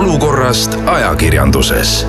olukorrast ajakirjanduses.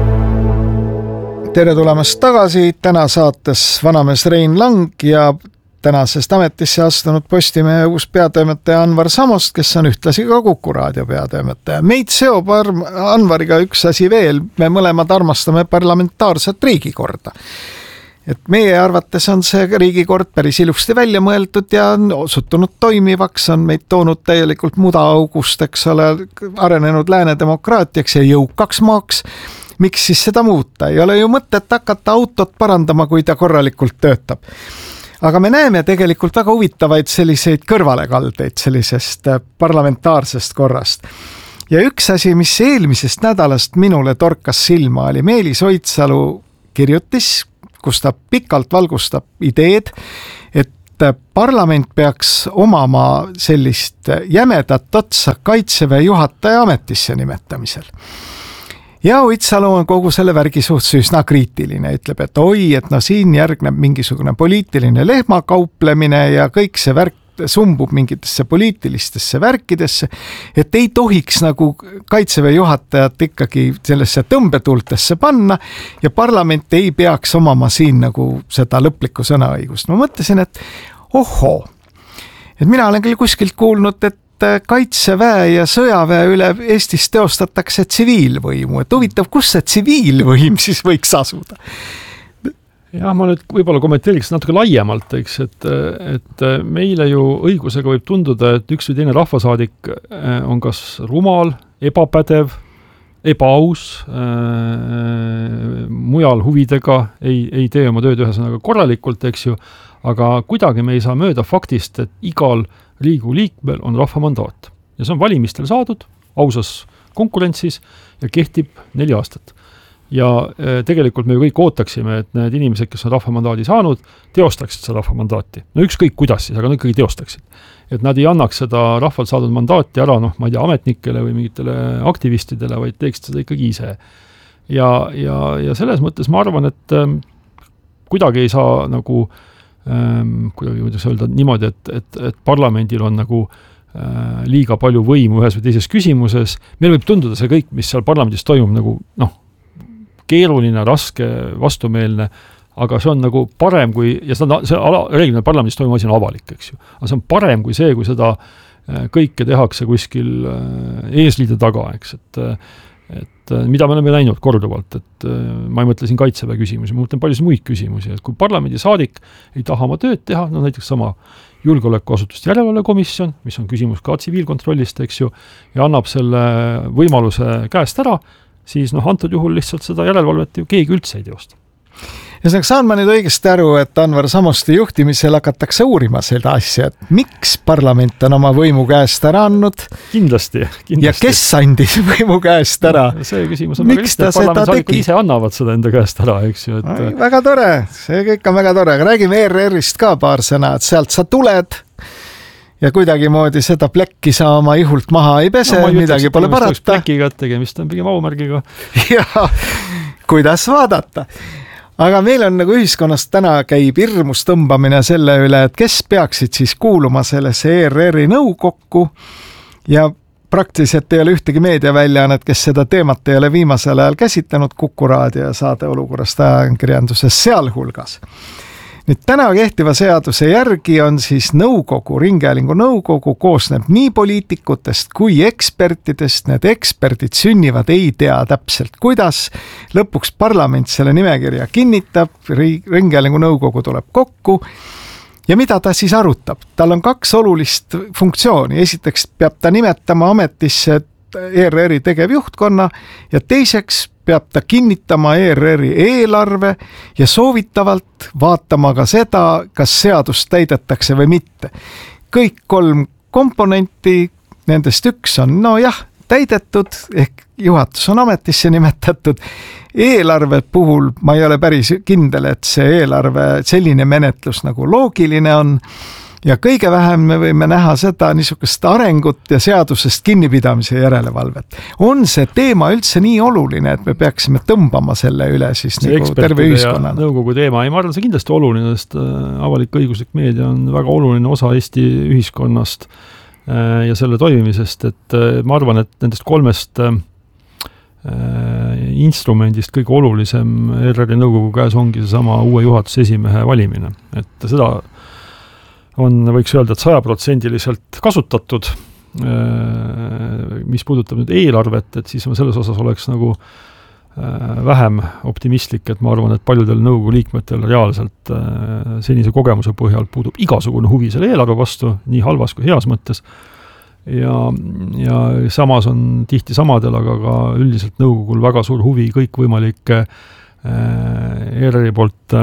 Tere tulemast tagasi, täna saates vanamees Rein Lang ja tänasest ametisse astunud Postimehe uus peatoimetaja Anvar Samost, kes on ühtlasi ka Kuku raadio peatoimetaja. Meid seob Anvariga üks asi veel, me mõlemad armastame parlamentaarset riigikorda. Et meie arvates on see riigikord päris ilusti välja mõeldud ja on osutunud toimivaks, on meid toonud täielikult mudaaugust, eks ole, arenenud lääne demokraatiaks ja jõukaks maaks. Miks siis seda muuta? Ei ole ju mõtet hakata autot parandama, kui ta korralikult töötab. Aga me näeme tegelikult väga huvitavaid selliseid kõrvalekaldeid sellisest parlamentaarsest korrast. Ja üks asi, mis eelmisest nädalast minule torkas silma, oli Meelis Oidsalu kirjutis, kus ta pikalt valgustab ideed, et parlament peaks omama sellist jämedat otsa Kaitseväe juhataja ametisse nimetamisel. Ja Oidsalu on kogu selle värgi suhtes üsna kriitiline, ütleb, et et siin järgneb mingisugune poliitiline lehmakauplemine ja kõik see värk sumbub mingitesse poliitilistesse värkidesse, et ei tohiks nagu Kaitseväe juhatajat ikkagi sellesse tõmbetuultesse panna ja parlament ei peaks omama siin nagu seda lõplikku sõnaõigust. Ma mõtlesin, et et mina olen küll kuskilt kuulnud, et Kaitseväe ja sõjaväe üle Eestis teostatakse tsiviilvõimu, et huvitav, kus see tsiviilvõim siis võiks asuda? Ja ma nüüd võib-olla kommenteeriks natuke laiemalt, eks, et meile ju õigusega võib tunduda, et üks või teine rahvasaadik on kas rumal, ebapädev, ebaaus, mujal huvidega, ei tee oma tööd ühesõnaga korralikult, eks ju, aga kuidagi me ei saa mööda faktist, et igal Riigikogu liikmel on rahvamandaat. Ja see on valimistel saadud, ausas konkurentsis ja kehtib 4 aastat. Ja tegelikult me ju kõik ootaksime, et need inimesed, kes on rahvamandaadi saanud, teostaksid seda rahvamandaati. No ükskõik kuidas siis, aga nad ikkagi teostaksid. Et nad ei annaks seda rahvalt saadud mandaati ära, ma ei tea, ametnikele või mingitele aktivistidele, vaid teeksid seda ikkagi ise. Ja selles mõttes ma arvan, et kuidagi ei saa nagu, kuidagi võidaks öelda niimoodi, et parlamendil on nagu liiga palju võimu ühes või teises küsimuses. Meil võib tunduda see kõik, mis seal parlamendis toimub, nagu keeruline, raske, vastumeelne, aga see on nagu parem kui, ja see reeglina parlamendis toimub asi on avalik, eks ju. Aga see on parem kui see, kui seda kõike tehakse kuskil eesliide taga, eks, et mida me oleme näinud korduvalt, et ma ei mõtle siin Kaitseväe küsimusi, ma mõtlen palju muid küsimusi, et kui parlamendi saadik ei taha oma tööd teha, näiteks sama julgeolekuasutuste järelevalvekomisjon, mis on küsimus ka tsiviilkontrollist, eks ju, ja annab selle võimaluse käest ära, siis antud juhul lihtsalt seda järelevalvet ju keegi üldse ei teosta. Ja saan ma nüüd õigesti aru, et Anvar Samosti juhtimisel hakatakse uurima seda asja, et miks parlament on oma võimu käest ära andnud? Kindlasti. Ja kes andis võimu käest ära? See küsimus on miks väga lihtne, parlamendisaadikud ise annavad seda enda käest ära, eks ju. Väga tore, see kõik on väga tore. Räägime ERR-ist ka paar sõna, et sealt sa tuled ja kuidagi moodi seda plekki sa oma ihult maha ei pese, midagi pole parata. Plekiga tegemist on pigem aumärgiga. Ja, kuidas vaadata? Aga meil on nagu ühiskonnas täna käib hirmus tõmbamine selle üle, et kes peaksid siis kuuluma sellesse ERR-i nõukokku ja praktiliselt ei ole ühtegi meediaväljaannet, kes seda teemat ei ole viimasel ajal käsitlenud, Kuku raadio ja saade olukorrast ajakirjanduses sealhulgas. Nüüd täna kehtiva seaduse järgi on siis nõukogu, ringhäälingu nõukogu koosneb nii poliitikutest kui ekspertidest. Need eksperdid sünnivad ei tea täpselt kuidas. Lõpuks parlament selle nimekirja kinnitab, ringhäälingu nõukogu tuleb kokku ja mida ta siis arutab? Tal on 2 olulist funktsiooni. Esiteks peab ta nimetama ametisse ERR-i tegevjuhtkonna ja teiseks peab ta kinnitama ERR-i eelarve ja soovitavalt vaatama ka seda, kas seadust täidetakse või mitte. Kõik 3 komponenti, nendest üks on, täidetud, ehk juhatus on ametisse nimetatud. Eelarve puhul ma ei ole päris kindel, et see eelarve selline menetlus nagu loogiline on. Ja kõige vähem me võime näha seda niisugust arengut ja seadusest kinnipidamise järelevalvet. On see teema üldse nii oluline, et me peaksime tõmbama selle üle siis nagu terve ühiskonnana? Nõukogu teema, ma arvan, see kindlasti oluline, sest avalik-õiguslik meedia on väga oluline osa Eesti ühiskonnast ja selle toimimisest, et ma arvan, et nendest 3 instrumendist kõige olulisem ERR-i nõukogu käes ongi seesama uue juhatuse esimehe valimine. Et seda võiks öelda, et 100% kasutatud. Mis puudutab nüüd eelarvet, et siis ma selles osas oleks nagu vähem optimistlik, et ma arvan, et paljudel nõukogu liikmetel reaalselt senise kogemuse põhjal puudub igasugune huvi selle eelarve vastu, nii halvas kui heas mõttes. Ja samas on tihti samadel, aga ka üldiselt nõukogul väga suur huvi kõikvõimalike ERR-i poolt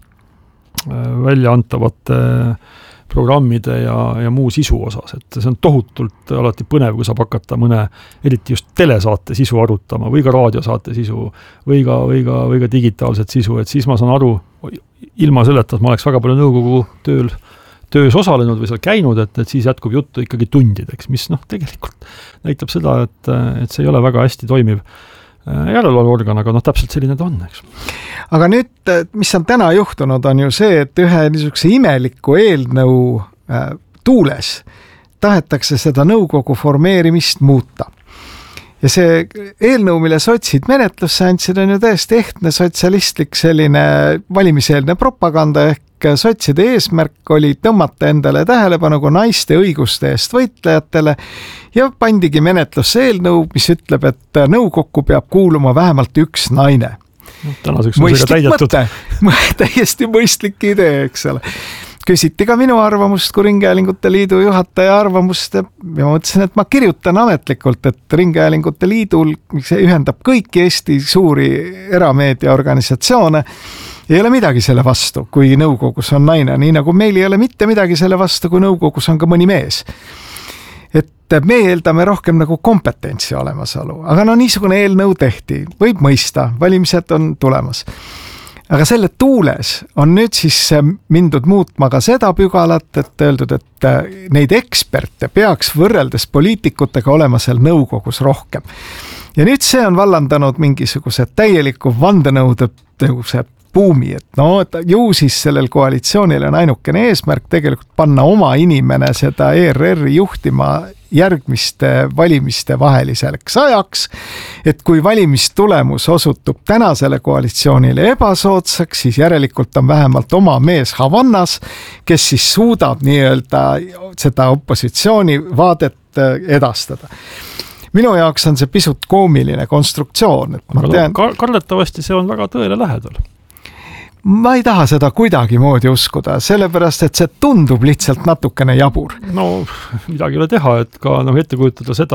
välja antavate programmide ja muu sisu osas, et see on tohutult alati põnev, kui saab hakata mõne, eriti just telesaate sisu arutama või ka raadiosaate sisu või ka digitaalset sisu, et siis ma saan aru, ilma selleta, et ma oleks väga palju nõukogu töös osalenud või seal käinud, et siis jätkub juttu ikkagi tundideks, mis tegelikult näitab seda, et see ei ole väga hästi toimiv järelevalveorgan, aga täpselt selline ta on, eks. Aga nüüd, mis on täna juhtunud, on ju see, et ühe niisuguse imeliku eelnõu tuules tahetakse seda nõukogu formeerimist muuta. Ja see eelnõu, mille sotsid menetlusse andsid, on ju täiesti ehtne sotsialistlik selline valimiseelne propaganda, ehk sotside eesmärk oli tõmmata endale tähelepanu kui naiste õiguste eest võitlejatele ja pandigi menetlusse eelnõu, mis ütleb, et nõukokku peab kuuluma vähemalt üks naine. Tänaseks on see ka täidetud. Täiesti mõistlik idee, eks ole. Küsiti ka minu arvamust kui Ringhäälingute Liidu juhataja arvamust ja ma mõtlesin, et ma kirjutan ametlikult, et Ringhäälingute Liidul, mis ühendab kõiki Eesti suuri erameediaorganisatsioone, ei ole midagi selle vastu, kui nõukogus on naine, nii nagu meil ei ole mitte midagi selle vastu, kui nõukogus on ka mõni mees. Et me eeldame rohkem nagu kompetentsi olemasolu, aga niisugune eelnõu tehti, võib mõista, valimised on tulemas. Aga selle tuules on nüüd siis mindud muutma ka seda pügalat, et öeldud, et neid eksperte peaks võrreldes poliitikutega olema seal nõukogus rohkem. Ja nüüd see on vallandanud mingisuguse täieliku vandenõude buumi, et ju siis sellel koalitsioonil on ainukene eesmärk tegelikult panna oma inimene seda ERR-i juhtima järgmiste valimiste vaheliseks ajaks, et kui valimistulemus osutub tänasele koalitsioonile ebasoodsaks, siis järelikult on vähemalt oma mees Havannas, kes siis suudab nii-öelda seda opositsiooni vaadet edastada. Minu jaoks on see pisut koomiline konstruktsioon. Et ma tean, kardetavasti see on väga tõele lähedal. Ma ei taha seda kuidagi moodi uskuda, sellepärast, et see tundub lihtsalt natukene jabur. No, midagi ei ole teha, et ka ette kujutada seda,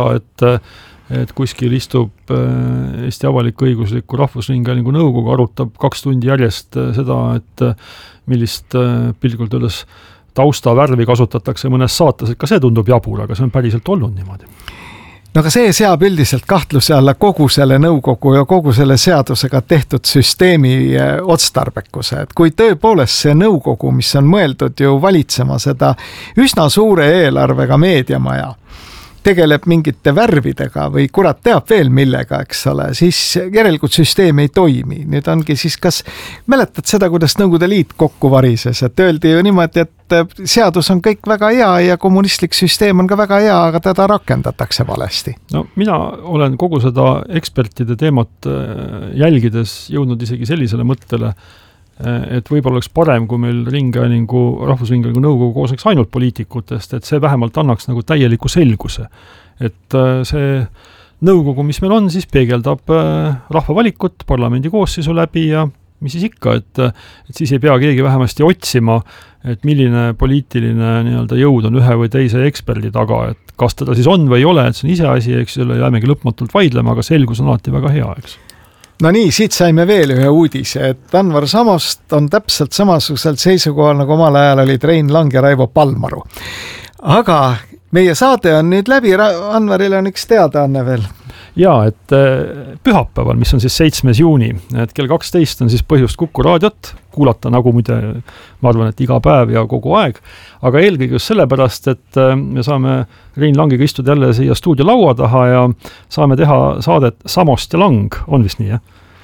et kuskil istub Eesti avalik-õigusliku rahvusringhäälingu nõukogu, arutab 2 tundi järjest seda, et millist pilgult öeldes taustavärvi kasutatakse mõnes saates, et ka see tundub jabur, aga see on päriselt olnud niimoodi. No aga see seab üldiselt kahtluse alla kogu selle nõukogu ja kogu selle seadusega tehtud süsteemi otstarbekuse, et kui tõepoolest see nõukogu, mis on mõeldud ju valitsema seda üsna suure eelarvega meediamaja, tegeleb mingite värvidega või kurat teab veel millega, eks ole, siis järelikult süsteem ei toimi. Nüüd ongi siis, kas mäletad seda, kuidas Nõukogude Liit kokku varises, et öeldi ju niimoodi, et seadus on kõik väga hea ja kommunistlik süsteem on ka väga hea, aga teda rakendatakse valesti. No mina olen kogu seda ekspertide teemat jälgides jõudnud isegi sellisele mõttele, et võib-olla oleks parem, kui meil rahvusringhäälingu nõukogu koosneks ainult poliitikutest, et see vähemalt annaks nagu täieliku selguse. Et see nõukogu, mis meil on, siis peegeldab rahva valikut parlamendi koosseisu läbi ja mis siis ikka, et siis ei pea keegi vähemasti otsima, et milline poliitiline nii-öelda jõud on ühe või teise eksperdi taga, et kas teda siis on või ei ole, et see on ise asi, eks selle jäämegi lõpmatult vaidlema, aga selgus on alati väga hea, eks. No nii, siit saime veel ühe uudise, et Anvar Samost on täpselt samasugusel seisukohal, nagu omal ajal olid Rein Lang ja Raivo Palmaru. Aga meie saade on nüüd läbi, Anvaril on üks teadaanne veel. Jaa, et pühapäeval, mis on siis 7. juuni, et kell 12 on siis põhjust Kuku raadiot kuulata, nagu muide, ma arvan, et iga päev ja kogu aeg, aga eelkõige just sellepärast, et me saame Rein Langiga istuda jälle siia stuudio laua taha ja saame teha saadet Samost ja Lang, on vist nii, jah?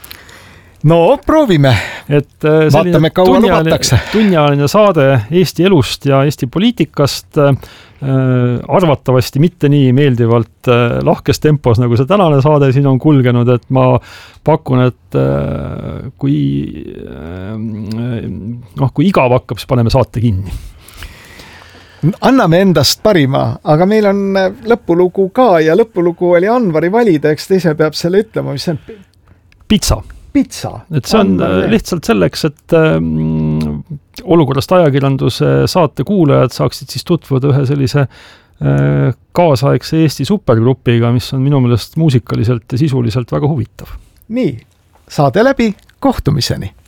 No, proovime. Et vaatame, kaua lubatakse. Tunniajaline saade Eesti elust ja Eesti poliitikast arvatavasti mitte nii meeldivalt lahkes tempos, nagu see tänane saade siin on kulgenud, et ma pakun, et kui igav hakkab, siis paneme saate kinni. Anname endast parima, aga meil on lõpulugu ka ja lõpulugu oli Anvari valida, eks ta ise peab selle ütlema, mis on pitsa. Et see on lihtsalt selleks, et olukorrast ajakirjanduse saate kuulajad saaksid siis tutvuda ühe sellise kaasaegse Eesti supergrupiga, mis on minu meelest muusikaliselt ja sisuliselt väga huvitav. Nii, saade läbi, kohtumiseni!